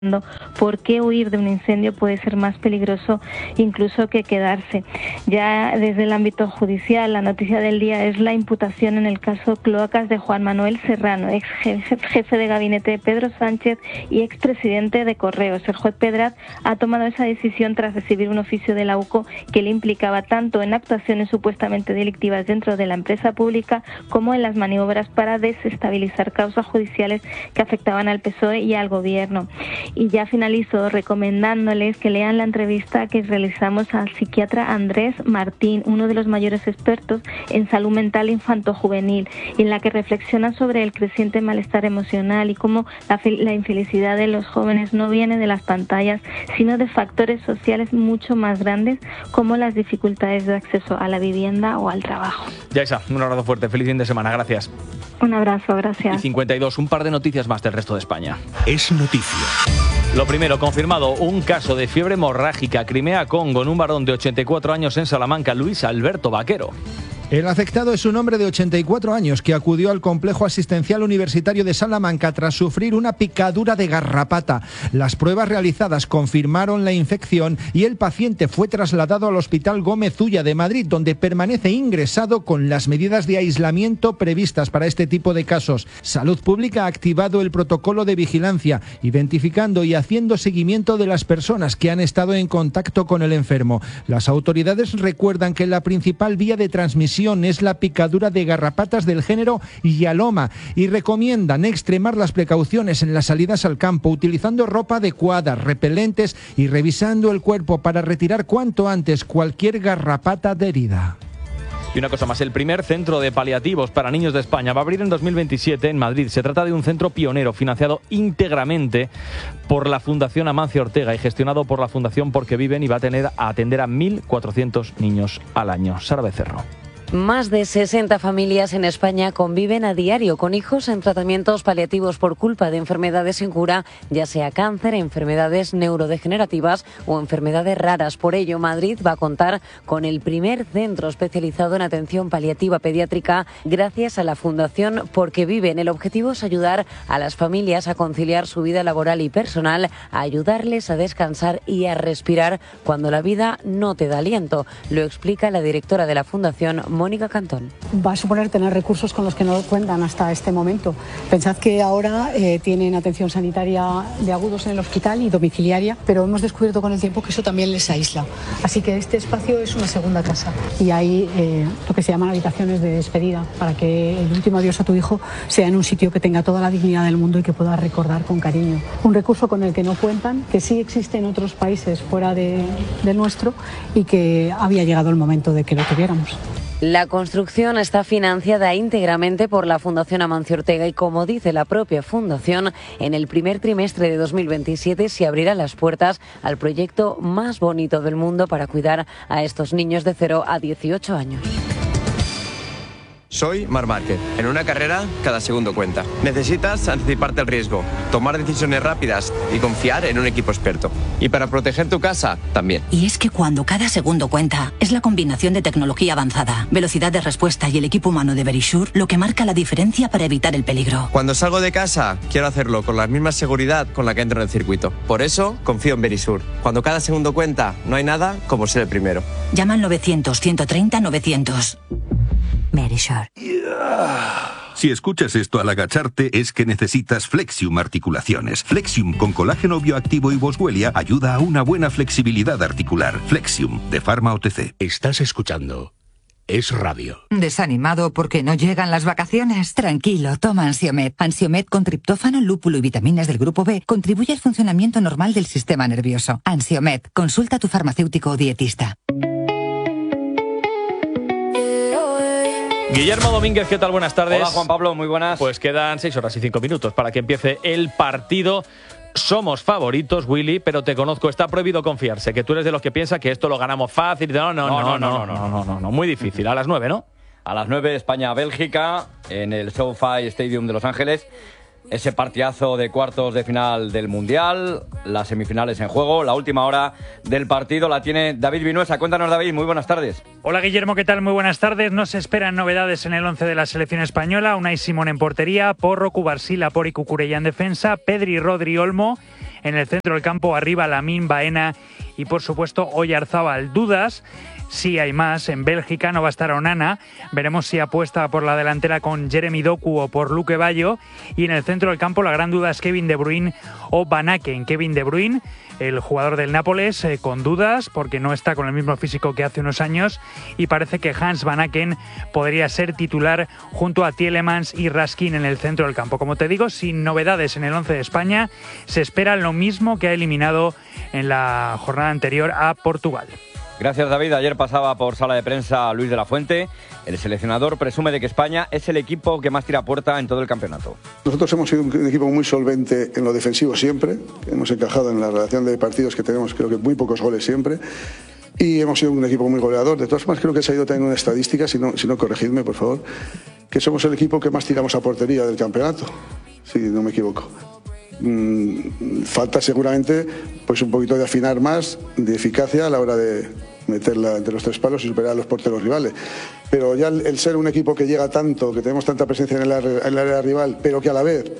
por qué huir de un incendio puede ser más peligroso incluso que quedarse. Ya desde el ámbito judicial, la noticia del día es la imputación en el caso Cloacas de Juan Manuel Serrano, ex jefe de gabinete de Pedro Sánchez y expresidente de Correos. El juez Pedraz ha tomado esa decisión tras recibir un oficio de la UCO que le implicaba tanto en actuaciones supuestamente delictivas dentro de la empresa pública como en las maniobras para desestabilizar causas judiciales que afectaban al PSOE y al gobierno. Y ya finalizo recomendándoles que lean la entrevista que realizamos al psiquiatra Andrés Martín, uno de los mayores expertos en salud mental infanto-juvenil, en la que reflexiona sobre el creciente malestar emocional y cómo la infelicidad de los jóvenes no viene de las pantallas, sino de factores sociales mucho más grandes, como las dificultades de acceso a la vivienda o al trabajo. Yaisa, un abrazo fuerte, feliz fin de semana, gracias. Un abrazo, gracias. Y 52, un par de noticias más del resto de España. Es noticia. Lo primero, confirmado un caso de fiebre hemorrágica Crimea-Congo en un varón de 84 años en Salamanca, Luis Alberto Vaquero. El afectado es un hombre de 84 años que acudió al complejo asistencial universitario de Salamanca tras sufrir una picadura de garrapata. Las pruebas realizadas confirmaron la infección y el paciente fue trasladado al Hospital Gómez Ulla de Madrid, donde permanece ingresado con las medidas de aislamiento previstas para este tipo de casos. Salud Pública ha activado el protocolo de vigilancia, identificando y haciendo seguimiento de las personas que han estado en contacto con el enfermo. Las autoridades recuerdan que la principal vía de transmisión es la picadura de garrapatas del género Yaloma y recomiendan extremar las precauciones en las salidas al campo, utilizando ropa adecuada, repelentes y revisando el cuerpo para retirar cuanto antes cualquier garrapata adherida. Y una cosa más, el primer centro de paliativos para niños de España va a abrir en 2027 en Madrid. Se trata de un centro pionero financiado íntegramente por la Fundación Amancio Ortega y gestionado por la Fundación Porque Viven, y va a atender a 1.400 niños al año. Sara Becerro. Más de 60 familias en España conviven a diario con hijos en tratamientos paliativos por culpa de enfermedades sin cura, ya sea cáncer, enfermedades neurodegenerativas o enfermedades raras. Por ello, Madrid va a contar con el primer centro especializado en atención paliativa pediátrica gracias a la Fundación Porque Viven. El objetivo es ayudar a las familias a conciliar su vida laboral y personal, a ayudarles a descansar y a respirar cuando la vida no te da aliento. Lo explica la directora de la Fundación, Mónica Cantón. Va a suponer tener recursos con los que no cuentan hasta este momento. Pensad que ahora tienen atención sanitaria de agudos en el hospital y domiciliaria, pero hemos descubierto con el tiempo que eso también les aísla. Así que este espacio es una segunda casa y hay lo que se llaman habitaciones de despedida, para que el último adiós a tu hijo sea en un sitio que tenga toda la dignidad del mundo y que puedas recordar con cariño. Un recurso con el que no cuentan, que sí existe en otros países fuera del nuestro y que había llegado el momento de que lo tuviéramos. La construcción está financiada íntegramente por la Fundación Amancio Ortega y, como dice la propia Fundación, en el primer trimestre de 2027 se abrirán las puertas al proyecto más bonito del mundo para cuidar a estos niños de 0 a 18 años. Soy Marc Márquez. En una carrera, cada segundo cuenta. Necesitas anticiparte al riesgo, tomar decisiones rápidas y confiar en un equipo experto. Y para proteger tu casa, también. Y es que cuando cada segundo cuenta, es la combinación de tecnología avanzada, velocidad de respuesta y el equipo humano de Verisure lo que marca la diferencia para evitar el peligro. Cuando salgo de casa, quiero hacerlo con la misma seguridad con la que entro en el circuito. Por eso, confío en Verisure. Cuando cada segundo cuenta, no hay nada como ser el primero. Llama al 900-130-900. Verisure. Si escuchas esto al agacharte, es que necesitas Flexium Articulaciones. Flexium con colágeno bioactivo y boswellia ayuda a una buena flexibilidad articular. Flexium, de Pharma OTC. Estás escuchando Es Radio. ¿Desanimado porque no llegan las vacaciones? Tranquilo, toma Ansiomed. Ansiomed con triptófano, lúpulo y vitaminas del grupo B contribuye al funcionamiento normal del sistema nervioso. Ansiomed, consulta a tu farmacéutico o dietista. Guillermo Domínguez, ¿qué tal? Buenas tardes. Hola, Juan Pablo, muy buenas. Pues quedan 6 horas y 5 minutos para que empiece el partido. Somos favoritos, Willy, pero te conozco, está prohibido confiarse, que tú eres de los que piensa que esto lo ganamos fácil. No, muy difícil. A las 9, ¿no? A las 9, España-Bélgica, en el SoFi Stadium de Los Ángeles. Ese partidazo de cuartos de final del Mundial, las semifinales en juego, la última hora del partido la tiene David Vinuesa. Cuéntanos, David, muy buenas tardes. Hola, Guillermo, ¿qué tal? Muy buenas tardes. No se esperan novedades en el 11 de la selección española. Unai Simón en portería, Porro, Cubarsí, Laport y Cucurella en defensa, Pedri, Rodri, Olmo. En el centro del campo, arriba Lamine, Baena y por supuesto Oyarzábal. Dudas. Sí hay más. En Bélgica no va a estar Onana. Veremos si apuesta por la delantera con Jeremy Doku o por Luque Bayo. Y en el centro del campo la gran duda es Kevin De Bruyne o Van Aken. Kevin De Bruyne, el jugador del Nápoles, con dudas porque no está con el mismo físico que hace unos años y parece que Hans Van Aken podría ser titular junto a Tielemans y Raskin en el centro del campo. Como te digo, sin novedades en el 11 de España, se espera lo mismo que ha eliminado en la jornada anterior a Portugal. Gracias, David. Ayer pasaba por sala de prensa Luis de la Fuente. El seleccionador presume de que España es el equipo que más tira a puerta en todo el campeonato. Nosotros hemos sido un equipo muy solvente en lo defensivo siempre. Hemos encajado en la relación de partidos que tenemos, creo que muy pocos goles siempre. Y hemos sido un equipo muy goleador. De todas formas, creo que se ha ido también una estadística, si no corregidme, por favor, que somos el equipo que más tiramos a portería del campeonato, si no me equivoco. Falta seguramente pues un poquito de afinar más, de eficacia a la hora de meterla entre los tres palos y superar a los porteros rivales. Pero ya el ser un equipo que llega tanto, que tenemos tanta presencia en el área rival, pero que a la vez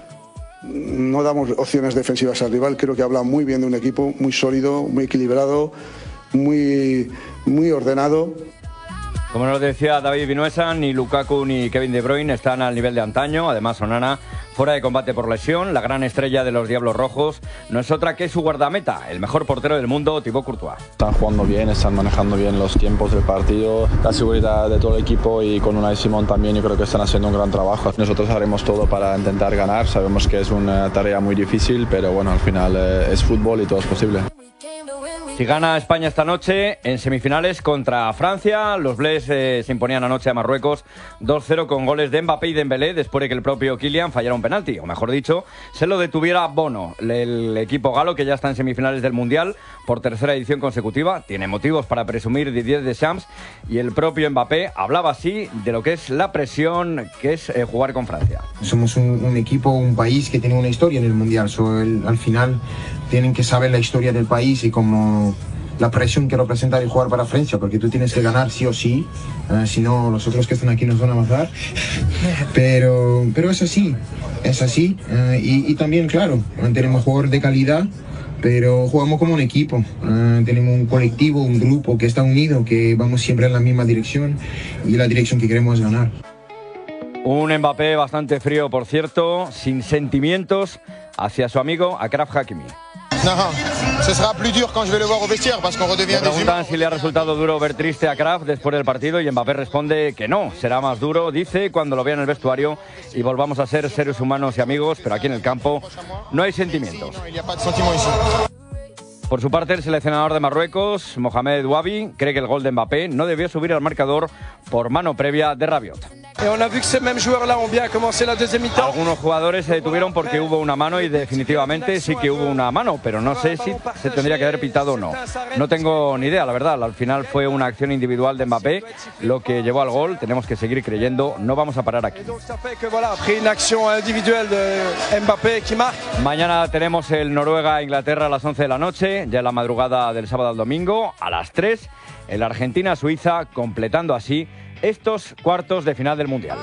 no damos opciones defensivas al rival, creo que habla muy bien de un equipo muy sólido, muy equilibrado, muy ordenado. Como nos decía David Vinuesa, ni Lukaku ni Kevin De Bruyne están al nivel de antaño. Además, Onana fuera de combate por lesión. La gran estrella de los Diablos Rojos no es otra que su guardameta, el mejor portero del mundo, Thibaut Courtois. Están jugando bien, están manejando bien los tiempos del partido, la seguridad de todo el equipo y con Unai Simón también yo creo que están haciendo un gran trabajo. Nosotros haremos todo para intentar ganar, sabemos que es una tarea muy difícil, pero bueno, al final es fútbol y todo es posible. Si gana España esta noche, en semifinales contra Francia, los Bleus se imponían anoche a Marruecos 2-0 con goles de Mbappé y Dembélé después de que el propio Kylian fallara un penalti, o mejor dicho, se lo detuviera Bono. El equipo galo, que ya está en semifinales del Mundial por tercera edición consecutiva, tiene motivos para presumir Didier Deschamps, y el propio Mbappé hablaba así de lo que es la presión que es jugar con Francia. Somos un equipo, un país que tiene una historia en el Mundial, al final tienen que saber la historia del país y como la presión que representa el jugar para Francia, porque tú tienes que ganar sí o sí, si no los otros que están aquí nos van a matar, pero es así, y también claro, tenemos jugadores de calidad, pero jugamos como un equipo, tenemos un colectivo, un grupo que está unido, que vamos siempre en la misma dirección y la dirección que queremos ganar. Un Mbappé bastante frío, por cierto, sin sentimientos hacia su amigo Achraf Hakimi. Le preguntan si le ha resultado duro ver triste a Achraf después del partido y Mbappé responde que no, será más duro, dice, cuando lo vea en el vestuario y volvamos a ser seres humanos y amigos, pero aquí en el campo no hay sentimientos. Por su parte, el seleccionador de Marruecos, Mohamed Wabi, cree que el gol de Mbappé no debió subir al marcador por mano previa de Rabiot. Algunos jugadores se detuvieron porque hubo una mano y definitivamente sí que hubo una mano, pero no sé si se tendría que haber pitado o no. No tengo ni idea, la verdad. Al final fue una acción individual de Mbappé lo que llevó al gol. Tenemos que seguir creyendo, no vamos a parar aquí. Mañana tenemos el Noruega-Inglaterra a las 11 de la noche, ya en la madrugada del sábado al domingo, a las 3, el Argentina-Suiza, completando así estos cuartos de final del Mundial.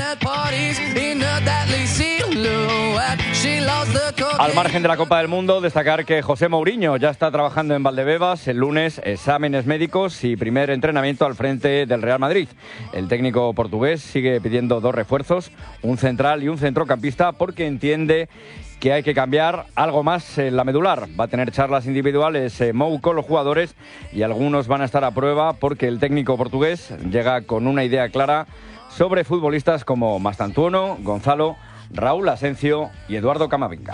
Al margen de la Copa del Mundo, destacar que José Mourinho ya está trabajando en Valdebebas. El lunes, exámenes médicos y primer entrenamiento al frente del Real Madrid. El técnico portugués sigue pidiendo 2 refuerzos, un central y un centrocampista, porque entiende que hay que cambiar algo más en la medular. Va a tener charlas individuales Mou con los jugadores y algunos van a estar a prueba porque el técnico portugués llega con una idea clara sobre futbolistas como Mastantuono, Gonzalo, Raúl Asencio y Eduardo Camavinga.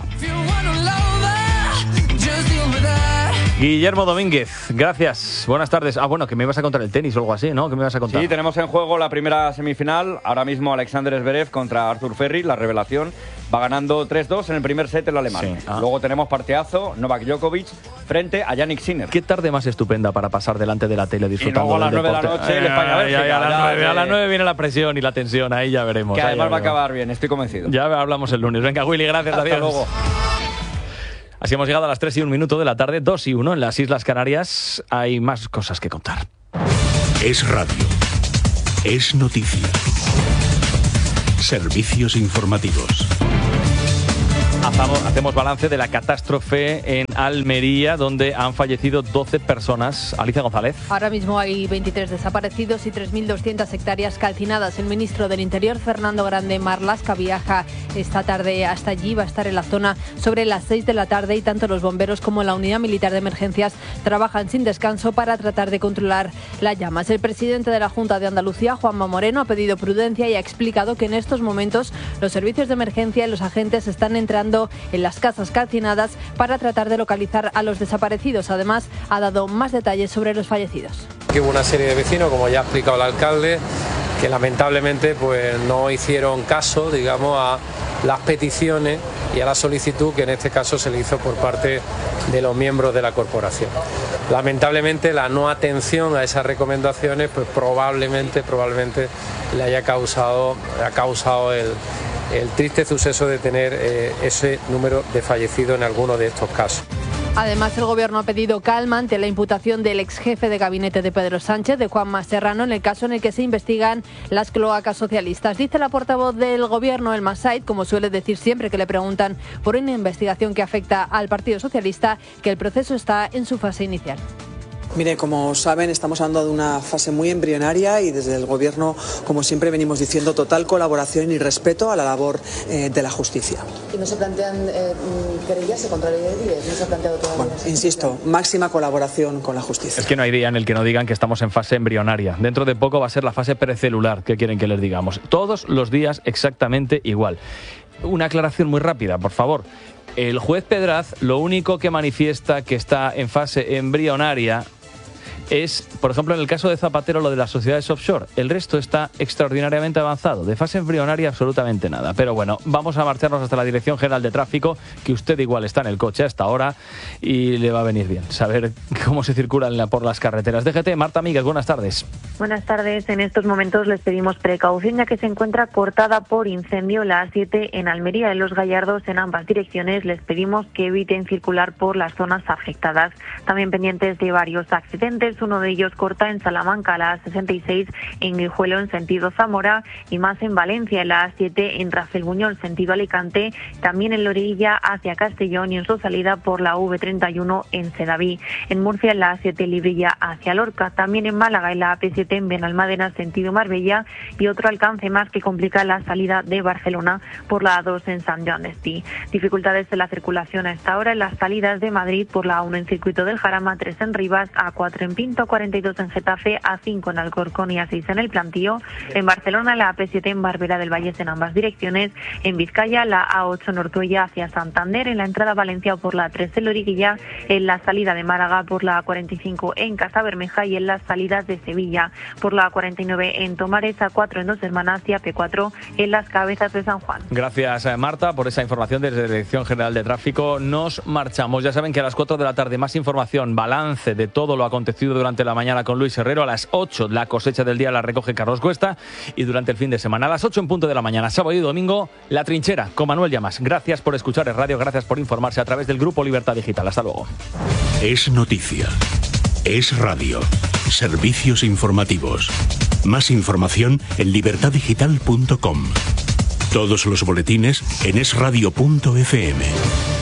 Guillermo Domínguez, gracias. Buenas tardes. Bueno, que me ibas a contar el tenis o algo así, ¿no? ¿Qué me ibas a contar? Sí, tenemos en juego la primera semifinal. Ahora mismo Alexander Zverev contra Arthur Ferri, la revelación. Va ganando 3-2 en el primer set el alemán. Sí. Luego tenemos partidazo, Novak Djokovic frente a Yannick Sinner. Qué tarde más estupenda para pasar delante de la tele disfrutando. Y luego a las 9 de la noche el España-Bélgica. A las 9 viene la presión y la tensión, ahí ya veremos. Que además va a acabar bien, estoy convencido. Ya hablamos el lunes. Venga, Willy, gracias. Hasta adiós. Luego. Así hemos llegado a las 3:01 de la tarde, 2:01 en las Islas Canarias. Hay más cosas que contar. Es radio. Es noticia. Servicios informativos. A hacemos balance de la catástrofe en Almería, donde han fallecido 12 personas. Alicia González. Ahora mismo hay 23 desaparecidos y 3.200 hectáreas calcinadas. El ministro del Interior, Fernando Grande Marlaska, viaja esta tarde hasta allí. Va a estar en la zona sobre las 6 de la tarde y tanto los bomberos como la Unidad Militar de Emergencias trabajan sin descanso para tratar de controlar las llamas. El presidente de la Junta de Andalucía, Juanma Moreno, ha pedido prudencia y ha explicado que en estos momentos los servicios de emergencia y los agentes están entrando en las casas calcinadas para tratar de localizar a los desaparecidos. Además, ha dado más detalles sobre los fallecidos. Que hubo una serie de vecinos, como ya ha explicado el alcalde, que lamentablemente pues no hicieron caso, digamos, a las peticiones y a la solicitud que en este caso se le hizo por parte de los miembros de la corporación. Lamentablemente la no atención a esas recomendaciones pues probablemente le ha causado el triste suceso de tener ese número de fallecidos en alguno de estos casos. Además, el Gobierno ha pedido calma ante la imputación del ex jefe de gabinete de Pedro Sánchez, de Juanma Serrano, en el caso en el que se investigan las cloacas socialistas. Dice la portavoz del Gobierno, Elma Said, como suele decir siempre que le preguntan por una investigación que afecta al Partido Socialista, que el proceso está en su fase inicial. Mire, como saben, estamos hablando de una fase muy embrionaria y desde el Gobierno, como siempre venimos diciendo, total colaboración y respeto a la labor de la justicia. ¿Y no se plantean querellas o contrariedades? ¿No se ha planteado todavía? Bueno, insisto, máxima colaboración con la justicia. Es que no hay día en el que no digan que estamos en fase embrionaria. Dentro de poco va a ser la fase precelular, ¿qué quieren que les digamos? Todos los días exactamente igual. Una aclaración muy rápida, por favor. El juez Pedraz lo único que manifiesta que está en fase embrionaria es, por ejemplo, en el caso de Zapatero, lo de las sociedades offshore. El resto está extraordinariamente avanzado. De fase embrionaria, absolutamente nada. Pero bueno, vamos a marcharnos hasta la Dirección General de Tráfico, que usted igual está en el coche hasta ahora y le va a venir bien saber cómo se circula por las carreteras. DGT, Marta Míguez, buenas tardes. Buenas tardes. En estos momentos les pedimos precaución, ya que se encuentra cortada por incendio la A7 en Almería. En Los Gallardos, en ambas direcciones, les pedimos que eviten circular por las zonas afectadas. También pendientes de varios accidentes. Uno de ellos corta en Salamanca, la A66 en Guijuelo en sentido Zamora, y más en Valencia, en la A7 en Rafelbuñol sentido Alicante, también en Lorilla hacia Castellón y en su salida por la V31 en Sedaví. En Murcia, en la A7 Librilla hacia Lorca, también en Málaga, en la AP7 en Benalmádena sentido Marbella, y otro alcance más que complica la salida de Barcelona por la A2 en Sant Joan d'Espí. Dificultades en la circulación a esta hora en las salidas de Madrid por la A1 en Circuito del Jarama, 3 en Rivas, A4 en Pinto, 42 en Getafe, A5 en Alcorcón y A6 en El Plantío. En Barcelona, la AP7 en Barberá del Vallés en ambas direcciones. En Vizcaya, la A8 en Ortuella hacia Santander, en la entrada a Valencia por la A3 en Loriguilla, en la salida de Málaga por la A45 en Casabermeja y en las salidas de Sevilla por la A49 en Tomares, A4 en Dos Hermanas y AP4 en las Cabezas de San Juan. Gracias, Marta, por esa información desde la Dirección General de Tráfico. Nos marchamos. Ya saben que a las 4 de la tarde más información, balance de todo lo acontecido durante la mañana con Luis Herrero. A las 8 la cosecha del día la recoge Carlos Cuesta y durante el fin de semana a las 8 en punto de la mañana, sábado y domingo, La Trinchera con Manuel Llamas. Gracias por escuchar el radio, gracias por informarse a través del Grupo Libertad Digital. Hasta luego. Es noticia. Es radio. Servicios informativos. Más información en libertaddigital.com. Todos los boletines en esradio.fm.